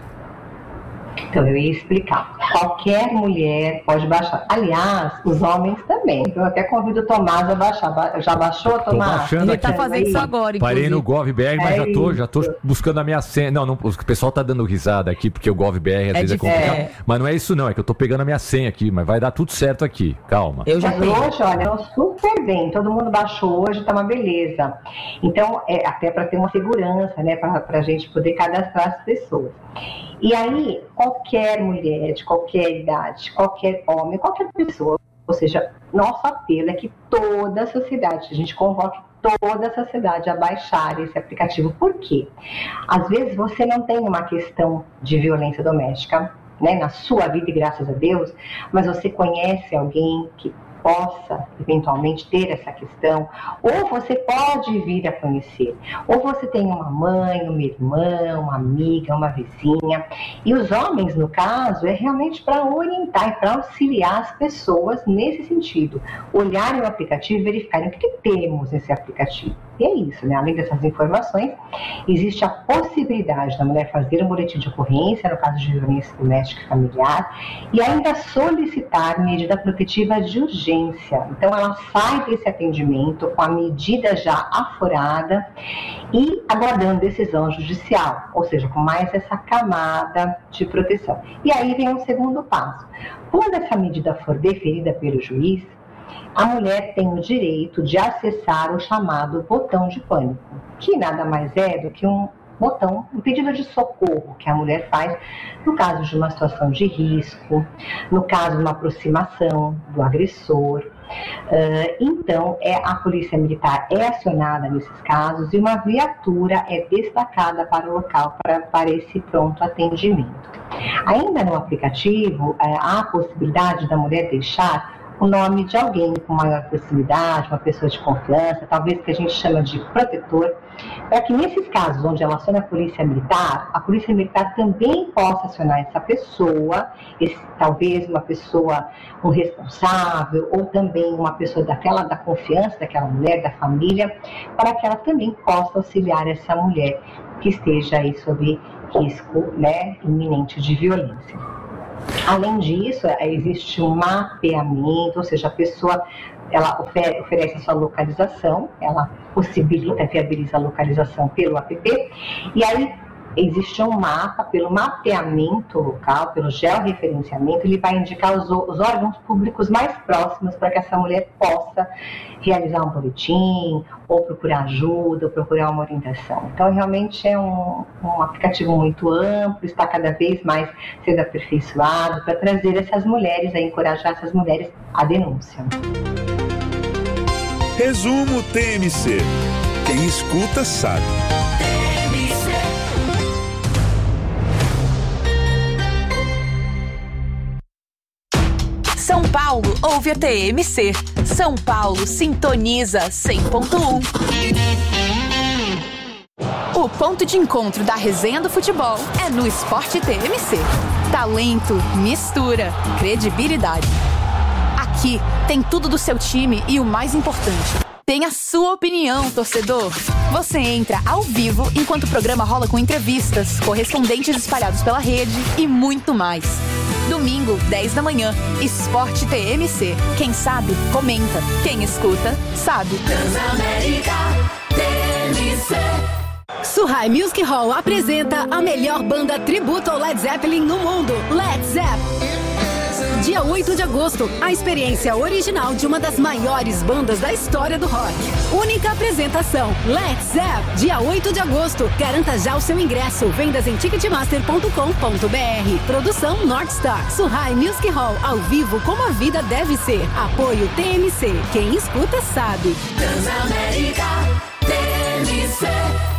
Então, eu ia explicar. Qualquer mulher pode baixar. Aliás, os homens também. Eu até convido o Tomás a baixar. Já baixou, Tomás? Ele está fazendo isso agora, inclusive. Parei no GovBR, mas já tô buscando a minha senha. Não, o pessoal tá dando risada aqui, porque o GovBR às vezes é complicado. Mas não é isso não, é que eu tô pegando a minha senha aqui, mas vai dar tudo certo aqui. Calma. Eu já tenho. Hoje, olha, super bem. Todo mundo baixou hoje, tá uma beleza. Então, até para ter uma segurança, né, pra gente poder cadastrar as pessoas. E aí, qualquer mulher, de qualquer idade, qualquer homem, qualquer pessoa, ou seja, nosso apelo é que toda a sociedade, a gente convoque toda a sociedade a baixar esse aplicativo. Por quê? Às vezes você não tem uma questão de violência doméstica, né, na sua vida, e graças a Deus, mas você conhece alguém que possa eventualmente ter essa questão, ou você pode vir a conhecer, ou você tem uma mãe, uma irmã, uma amiga, uma vizinha, e os homens, no caso, é realmente para orientar e para auxiliar as pessoas nesse sentido, olharem o aplicativo e verificarem o que temos nesse aplicativo. E é isso, né? Além dessas informações, existe a possibilidade da mulher fazer um boletim de ocorrência, no caso de violência doméstica e familiar, e ainda solicitar medida protetiva de urgência. Então, ela sai desse atendimento com a medida já aforada e aguardando decisão judicial, ou seja, com mais essa camada de proteção. E aí vem o segundo passo. Quando essa medida for deferida pelo juiz, a mulher tem o direito de acessar o chamado botão de pânico, que nada mais é do que um botão, um pedido de socorro que a mulher faz no caso de uma situação de risco, no caso de uma aproximação do agressor. Então, a polícia militar é acionada nesses casos e uma viatura é destacada para o local para esse pronto atendimento. Ainda no aplicativo, há a possibilidade da mulher deixar o nome de alguém com maior proximidade, uma pessoa de confiança, talvez que a gente chama de protetor, para que nesses casos onde ela aciona a polícia militar também possa acionar essa pessoa, talvez uma pessoa, um responsável, ou também uma pessoa da confiança daquela mulher, da família, para que ela também possa auxiliar essa mulher que esteja aí sob risco, né, iminente de violência. Além disso, existe um mapeamento, ou seja, a pessoa ela oferece a sua localização, ela viabiliza a localização pelo app, e aí existe um mapa, pelo mapeamento local, pelo georreferenciamento, ele vai indicar os órgãos públicos mais próximos para que essa mulher possa realizar um boletim, ou procurar ajuda, ou procurar uma orientação. Então, realmente é um aplicativo muito amplo, está cada vez mais sendo aperfeiçoado para trazer essas mulheres, encorajar essas mulheres à denúncia. Resumo TMC. Quem escuta sabe. São Paulo ouve a TMC. São Paulo sintoniza 100.1. O ponto de encontro da resenha do futebol é no Esporte TMC. Talento, mistura, credibilidade. Aqui tem tudo do seu time e o mais importante, tem a sua opinião, torcedor. Você entra ao vivo enquanto o programa rola com entrevistas, correspondentes espalhados pela rede e muito mais. Domingo, 10 da manhã, Esporte TMC. Quem sabe, comenta. Quem escuta, sabe. Transamérica TMC. Suhai Music Hall apresenta a melhor banda tributo ao Led Zeppelin no mundo, Led Zepp. Dia 8 de agosto, a experiência original de uma das maiores bandas da história do rock. Única apresentação, Led Zepp. Dia 8 de agosto, garanta já o seu ingresso. Vendas em ticketmaster.com.br. Produção North Star. Suhai Music Hall, ao vivo como a vida deve ser. Apoio TMC. Quem escuta sabe. Transamérica TMC.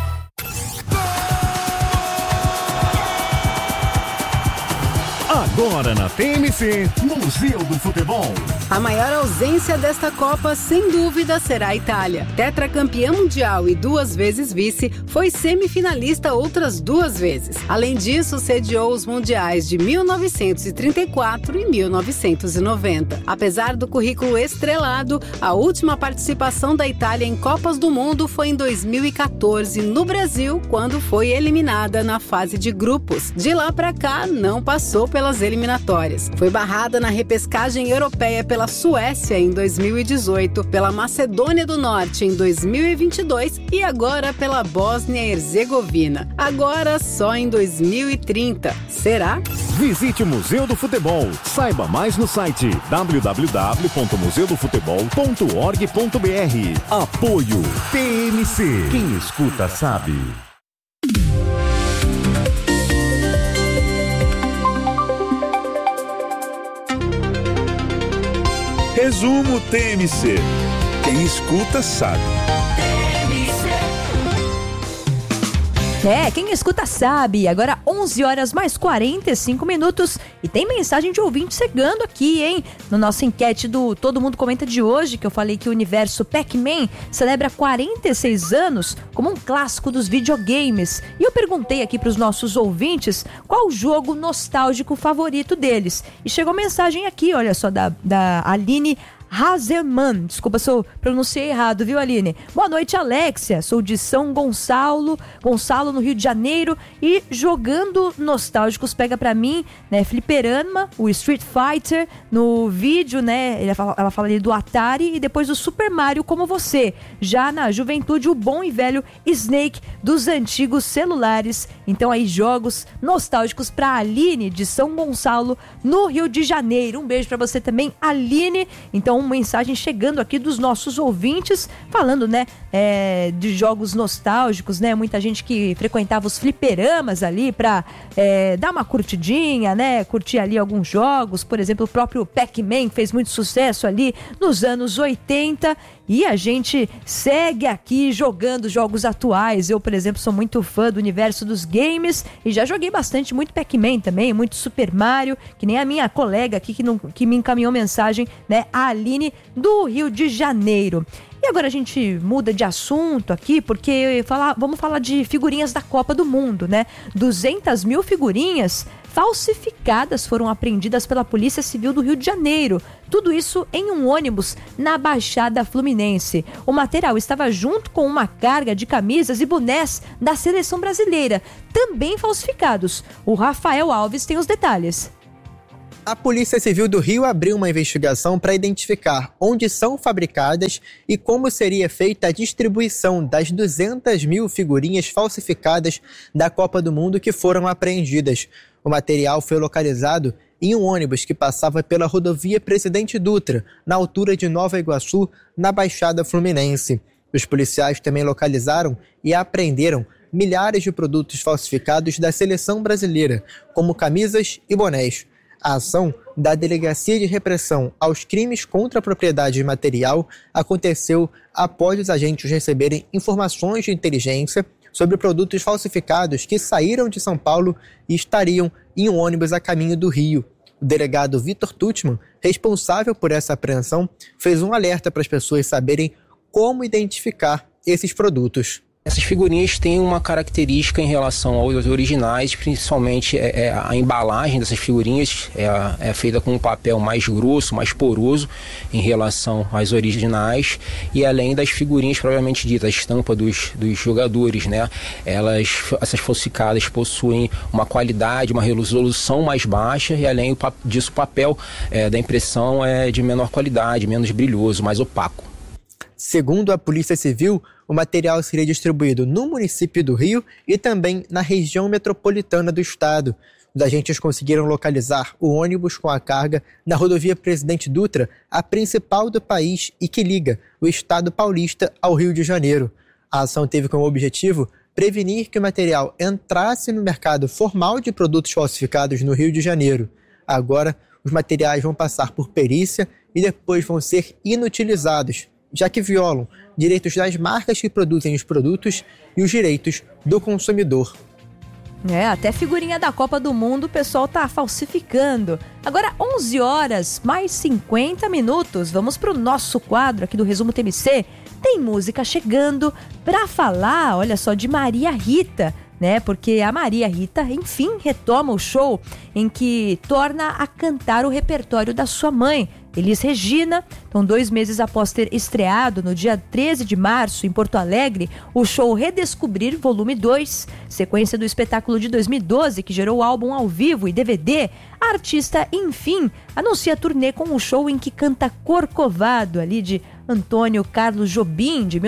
Agora na TMC, Museu do Futebol. A maior ausência desta Copa, sem dúvida, será a Itália. Tetracampeã mundial e 2 vezes vice, foi semifinalista outras 2 vezes. Além disso, sediou os mundiais de 1934 e 1990. Apesar do currículo estrelado, a última participação da Itália em Copas do Mundo foi em 2014, no Brasil, quando foi eliminada na fase de grupos. De lá pra cá, não passou pelas eliminatórias. Foi barrada na repescagem europeia pela Suécia em 2018, pela Macedônia do Norte em 2022 e agora pela Bósnia e Herzegovina. Agora só em 2030. Será? Visite o Museu do Futebol. Saiba mais no site www.museudofutebol.org.br. Apoio TMC. Quem escuta sabe. Resumo TMC. Quem escuta sabe. Quem escuta sabe. Agora 11 horas mais 45 minutos e tem mensagem de ouvinte chegando aqui, hein? No nossa enquete do Todo Mundo Comenta de hoje, que eu falei que o universo Pac-Man celebra 46 anos como um clássico dos videogames. E eu perguntei aqui para os nossos ouvintes qual o jogo nostálgico favorito deles. E chegou mensagem aqui, olha só, da Aline Hazelman. Desculpa se eu pronunciei errado, viu, Aline? Boa noite, Alexia. Sou de São Gonçalo, no Rio de Janeiro. E jogando nostálgicos pega pra mim, né, fliperama, o Street Fighter, no vídeo, né, ela fala ali do Atari e depois do Super Mario como você. Já na juventude, o bom e velho Snake dos antigos celulares. Então aí, jogos nostálgicos pra Aline de São Gonçalo, no Rio de Janeiro. Um beijo pra você também, Aline. Então, Então, mensagem chegando aqui dos nossos ouvintes, falando, né, de jogos nostálgicos, né? Muita gente que frequentava os fliperamas ali pra dar uma curtidinha, né? Curtir ali alguns jogos, por exemplo, o próprio Pac-Man fez muito sucesso ali nos anos 80. E a gente segue aqui jogando jogos atuais. Eu, por exemplo, sou muito fã do universo dos games e já joguei bastante, muito Pac-Man também, muito Super Mario, que nem a minha colega aqui que me encaminhou mensagem, né, a Aline, do Rio de Janeiro. E agora a gente muda de assunto aqui, porque vamos falar de figurinhas da Copa do Mundo, né? 200 mil figurinhas falsificadas foram apreendidas pela Polícia Civil do Rio de Janeiro. Tudo isso em um ônibus na Baixada Fluminense. O material estava junto com uma carga de camisas e bonés da seleção brasileira, também falsificados. O Rafael Alves tem os detalhes. A Polícia Civil do Rio abriu uma investigação para identificar onde são fabricadas e como seria feita a distribuição das 200 mil figurinhas falsificadas da Copa do Mundo que foram apreendidas. O material foi localizado em um ônibus que passava pela rodovia Presidente Dutra, na altura de Nova Iguaçu, na Baixada Fluminense. Os policiais também localizaram e apreenderam milhares de produtos falsificados da seleção brasileira, como camisas e bonés. A ação da Delegacia de Repressão aos Crimes contra a Propriedade Material aconteceu após os agentes receberem informações de inteligência sobre produtos falsificados que saíram de São Paulo e estariam em um ônibus a caminho do Rio. O delegado Vitor Tutman, responsável por essa apreensão, fez um alerta para as pessoas saberem como identificar esses produtos. Essas figurinhas têm uma característica em relação aos originais, principalmente a embalagem dessas figurinhas é feita com um papel mais grosso, mais poroso em relação às originais, e além das figurinhas propriamente ditas, a estampa dos jogadores, né? Essas falsificadas possuem uma qualidade, uma resolução mais baixa, e além disso o papel da impressão é de menor qualidade, menos brilhoso, mais opaco. Segundo a Polícia Civil, o material seria distribuído no município do Rio e também na região metropolitana do estado. Os agentes conseguiram localizar o ônibus com a carga na rodovia Presidente Dutra, a principal do país e que liga o estado paulista ao Rio de Janeiro. A ação teve como objetivo prevenir que o material entrasse no mercado formal de produtos falsificados no Rio de Janeiro. Agora, os materiais vão passar por perícia e depois vão ser inutilizados, já que violam direitos das marcas que produzem os produtos e os direitos do consumidor. Até figurinha da Copa do Mundo o pessoal tá falsificando. Agora 11 horas mais 50 minutos. Vamos pro nosso quadro aqui do Resumo TMC. Tem música chegando para falar, olha só, de Maria Rita, né? Porque a Maria Rita, enfim, retoma o show em que torna a cantar o repertório da sua mãe, Elis Regina. Então, 2 meses após ter estreado no dia 13 de março em Porto Alegre, o show Redescobrir Volume 2, sequência do espetáculo de 2012 que gerou o álbum ao vivo e DVD, a artista, enfim, anuncia a turnê com um show em que canta Corcovado, ali de Antônio Carlos Jobim, de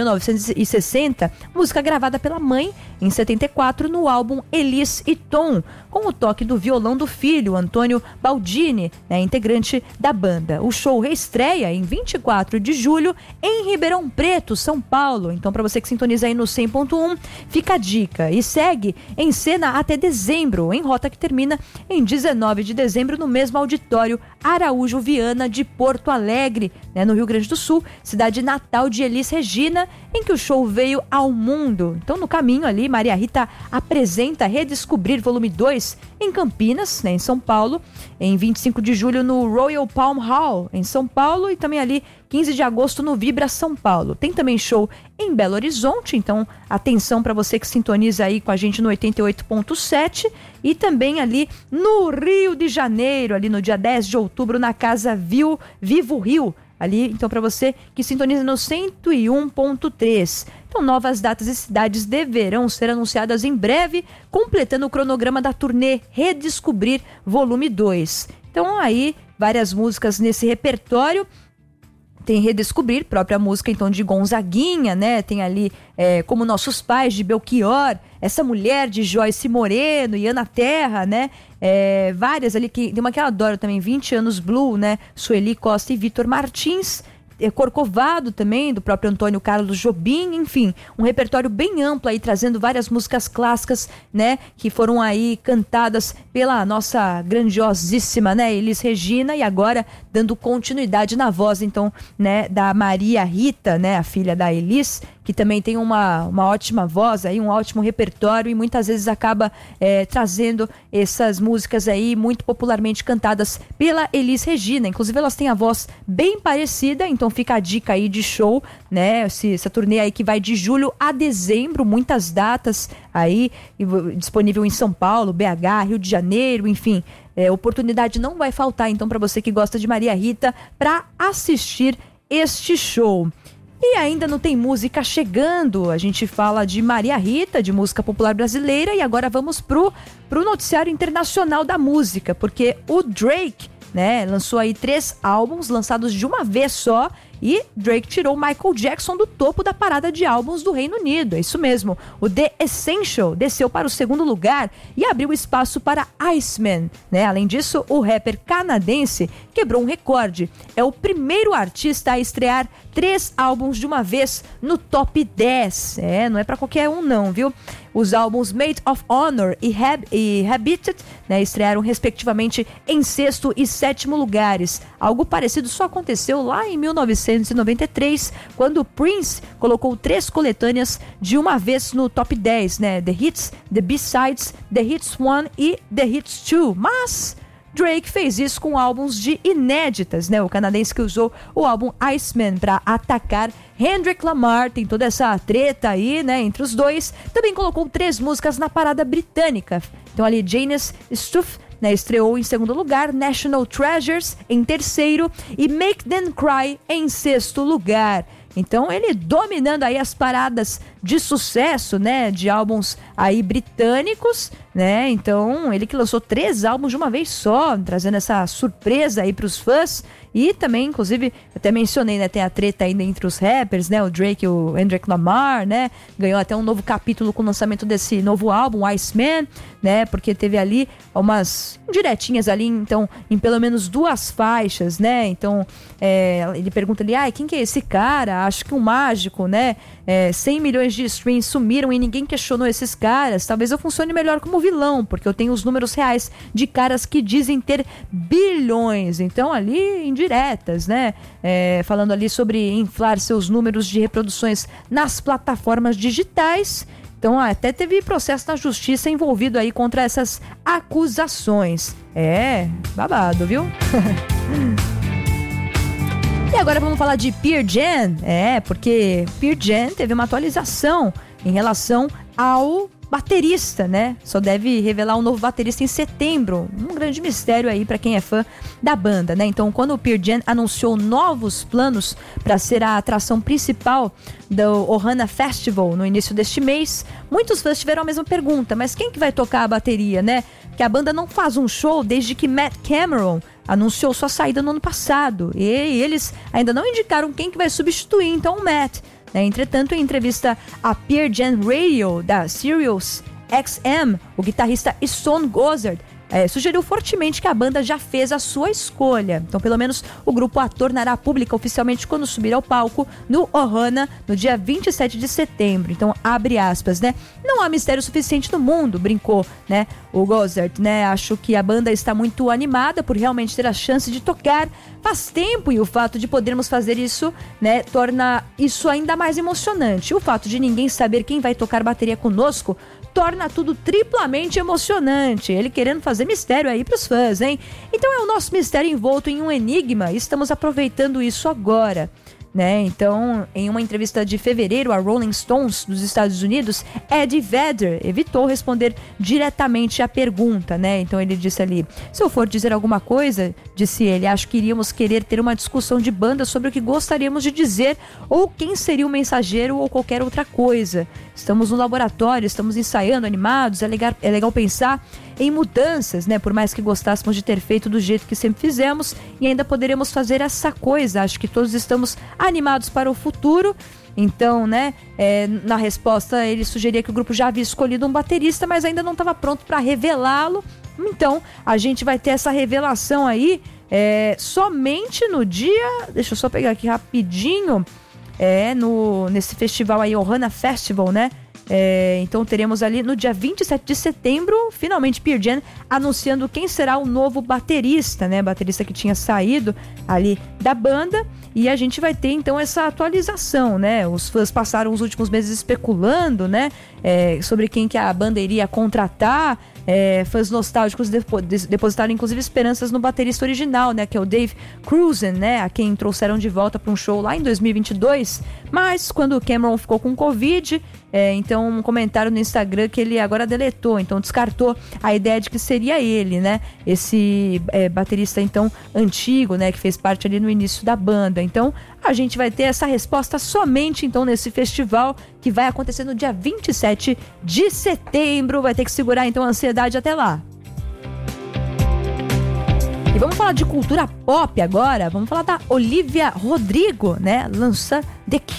1960, música gravada pela mãe em 74 no álbum Elis e Tom, com o toque do violão do filho, Antônio Baldini, né, integrante da banda. O show reestreia em 24 de julho em Ribeirão Preto, São Paulo. Então, para você que sintoniza aí no 100.1, fica a dica. E segue em cena até dezembro, em rota que termina em 19 de dezembro no mesmo auditório Araújo Viana de Porto Alegre, né, no Rio Grande do Sul, cidade natal de Elis Regina, em que o show veio ao mundo. Então, no caminho ali, Maria Rita apresenta Redescobrir Volume 2 em Campinas, né, em São Paulo, em 25 de julho no Royal Palm Hall, em São Paulo, e também ali 15 de agosto no Vibra São Paulo. Tem também show em Belo Horizonte, então atenção para você que sintoniza aí com a gente no 88.7, e também ali no Rio de Janeiro, ali no dia 10 de outubro na Casa Vivo Rio, ali, então, para você que sintoniza no 101.3. Então, novas datas e cidades deverão ser anunciadas em breve, completando o cronograma da turnê Redescobrir Volume 2. Então, aí, várias músicas nesse repertório. tem Redescobrir, própria música então de Gonzaguinha, né? Tem ali Como Nossos Pais, de Belchior, Essa Mulher, de Joyce Moreno e Ana Terra, né? Várias ali, tem uma que eu adoro também, 20 Anos Blue, né? Sueli Costa e Vitor Martins. Corcovado também, do próprio Antônio Carlos Jobim, enfim, um repertório bem amplo aí, trazendo várias músicas clássicas, né, que foram aí cantadas pela nossa grandiosíssima, né, Elis Regina, e agora dando continuidade na voz, então, né, da Maria Rita, né, a filha da Elis, que também tem uma ótima voz aí, um ótimo repertório, e muitas vezes acaba trazendo essas músicas aí muito popularmente cantadas pela Elis Regina. Inclusive elas têm a voz bem parecida, então fica a dica aí de show, né? Essa turnê aí que vai de julho a dezembro, muitas datas aí, disponível em São Paulo, BH, Rio de Janeiro, enfim. Oportunidade não vai faltar, então, para você que gosta de Maria Rita, para assistir este show. E ainda não tem música chegando, a gente fala de Maria Rita, de música popular brasileira, e agora vamos pro noticiário internacional da música, porque o Drake, né, lançou aí 3 álbuns lançados de uma vez só, e Drake tirou Michael Jackson do topo da parada de álbuns do Reino Unido. É isso mesmo, o The Essential desceu para o 2º lugar e abriu espaço para Iceman, né? Além disso, o rapper canadense quebrou um recorde. É o primeiro artista a estrear 3 álbuns de uma vez no top 10. Não é para qualquer um não, viu? Os álbuns Made of Honor e Habitat, né, estrearam respectivamente em 6º e 7º lugares. Algo parecido só aconteceu lá em 1993, quando Prince colocou 3 coletâneas de uma vez no top 10, né? The Hits, The B-Sides, The Hits 1 e The Hits 2. Mas Drake fez isso com álbuns de inéditas, né? O canadense que usou o álbum Iceman para atacar Kendrick Lamar, tem toda essa treta aí, né, entre os dois. Também colocou 3 músicas na parada britânica. Então ali, Janis Stuff, né, estreou em 2º lugar, National Treasures em 3º e Make Them Cry em 6º lugar. Então ele dominando aí as paradas de sucesso, né, de álbuns aí britânicos, né? Então ele que lançou 3 álbuns de uma vez só, trazendo essa surpresa aí pros fãs. E também, inclusive, até mencionei, né, tem a treta ainda entre os rappers, né, o Drake e o Kendrick Lamar, né, ganhou até um novo capítulo com o lançamento desse novo álbum, Iceman, né, porque teve ali umas diretinhas ali, então, em pelo menos 2 faixas, né, então, ele pergunta ali, quem que é esse cara? Acho que um mágico, né, 100 milhões de streams sumiram e ninguém questionou esses caras, talvez eu funcione melhor como vilão, porque eu tenho os números reais de caras que dizem ter bilhões, então ali indiretas, né, falando ali sobre inflar seus números de reproduções nas plataformas digitais. Então até teve processo na justiça envolvido aí contra essas acusações. Babado, viu? E agora vamos falar de Pearl Jam, porque Pearl Jam teve uma atualização em relação ao baterista, né? Só deve revelar um novo baterista em setembro. Um grande mistério aí para quem é fã da banda, né? Então, quando o Pearl Jam anunciou novos planos para ser a atração principal do Ohana Festival no início deste mês, muitos fãs tiveram a mesma pergunta, mas quem que vai tocar a bateria, né? Que a banda não faz um show desde que Matt Cameron anunciou sua saída no ano passado. E eles ainda não indicaram quem que vai substituir, então, o Matt. Entretanto, em entrevista à Pearl Jam Radio da Sirius XM, o guitarrista Stone Gossard sugeriu fortemente que a banda já fez a sua escolha. Então, pelo menos, o grupo a tornará pública oficialmente quando subir ao palco no Ohana, no dia 27 de setembro. Então, abre aspas, né? Não há mistério suficiente no mundo, brincou, né? O Gossard, né? Acho que a banda está muito animada por realmente ter a chance de tocar. Faz tempo e o fato de podermos fazer isso, né, torna isso ainda mais emocionante. O fato de ninguém saber quem vai tocar bateria conosco torna tudo triplamente emocionante. Ele querendo fazer mistério aí pros fãs, hein? Então é o nosso mistério envolto em um enigma e estamos aproveitando isso agora, né? Então, em uma entrevista de fevereiro a Rolling Stones dos Estados Unidos, Eddie Vedder evitou responder diretamente à pergunta, né? Então ele disse ali, se eu for dizer alguma coisa, disse ele, acho que iríamos querer ter uma discussão de banda sobre o que gostaríamos de dizer ou quem seria o mensageiro ou qualquer outra coisa. Estamos no laboratório, estamos ensaiando, animados, é legal pensar em mudanças, né? Por mais que gostássemos de ter feito do jeito que sempre fizemos, e ainda poderemos fazer essa coisa. Acho que todos estamos animados para o futuro. Então, né, na resposta ele sugeria que o grupo já havia escolhido um baterista, mas ainda não estava pronto para revelá-lo. Então, a gente vai ter essa revelação aí somente no dia... Deixa eu só pegar aqui rapidinho. Nesse festival aí, Ohana Festival, né? Então teremos ali no dia 27 de setembro, finalmente Pearl Jam anunciando quem será o novo baterista, né? Baterista que tinha saído ali da banda. E a gente vai ter então essa atualização, né? Os fãs passaram os últimos meses especulando, né? Sobre quem que a banda iria contratar. Fãs nostálgicos depositaram inclusive esperanças no baterista original, né? Que é o Dave Cruzen, né? A quem trouxeram de volta para um show lá em 2022. Mas quando o Cameron ficou com Covid, então um comentário no Instagram que ele agora deletou, então descartou a ideia de que seria ele, né? Esse baterista então antigo, né? Que fez parte ali no início da banda. Então a gente vai ter essa resposta somente então nesse festival que vai acontecer no dia 27 de setembro. Vai ter que segurar então a ansiedade até lá. E vamos falar de cultura pop agora. Vamos falar da Olivia Rodrigo, né? Lança The